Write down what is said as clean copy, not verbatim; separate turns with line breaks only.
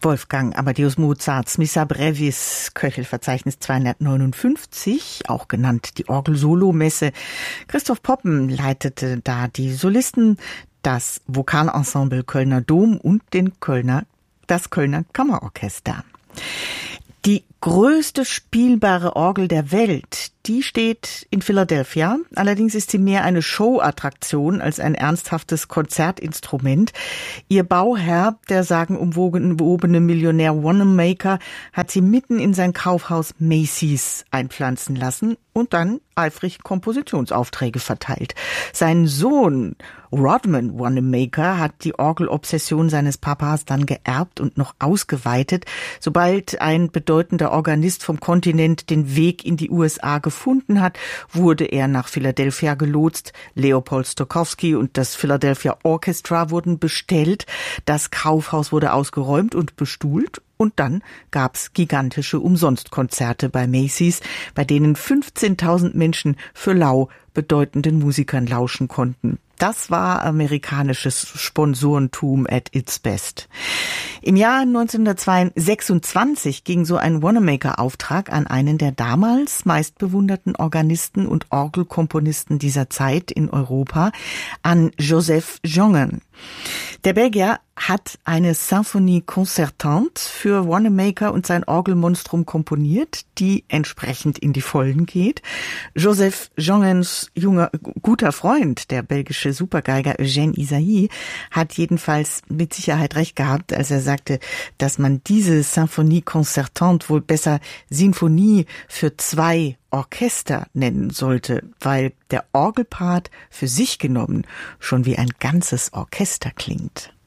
Wolfgang Amadeus Mozarts Missa Brevis, Köchelverzeichnis 259, auch genannt die Orgel-Solo-Messe. Christoph Poppen leitete da die Solisten, das Vokalensemble Kölner Dom und das Kölner Kammerorchester. Die größte spielbare Orgel der Welt, die steht in Philadelphia. Allerdings ist sie mehr eine Showattraktion als ein ernsthaftes Konzertinstrument. Ihr Bauherr, der sagenumwobene Millionär Wanamaker, hat sie mitten in sein Kaufhaus Macy's einpflanzen lassen und dann eifrig Kompositionsaufträge verteilt. Sein Sohn Rodman Wanamaker hat die Orgelobsession seines Papas dann geerbt und noch ausgeweitet. Sobald ein bedeutender Organist vom Kontinent den Weg in die USA gefunden hat, wurde er nach Philadelphia gelotst. Leopold Stokowski und das Philadelphia Orchestra wurden bestellt. Das Kaufhaus wurde ausgeräumt und bestuhlt. Und dann gab's gigantische Umsonstkonzerte bei Macy's, bei denen 15.000 Menschen für lau bedeutenden Musikern lauschen konnten. Das war amerikanisches Sponsorentum at its best. Im Jahr 1926 ging so ein Wanamaker-Auftrag an einen der damals meistbewunderten Organisten und Orgelkomponisten dieser Zeit in Europa, an Joseph Jongen. Der Belgier hat eine Symphonie concertante für Wanamaker und sein Orgelmonstrum komponiert, die entsprechend in die Vollen geht. Joseph Jongens guter Freund, der belgische Supergeiger Eugène Ysaÿe, hat jedenfalls mit Sicherheit recht gehabt, als er sagte, dass man diese Symphonie concertante wohl besser Sinfonie für 2 Orchester nennen sollte, weil der Orgelpart für sich genommen schon wie ein ganzes Orchester klingt.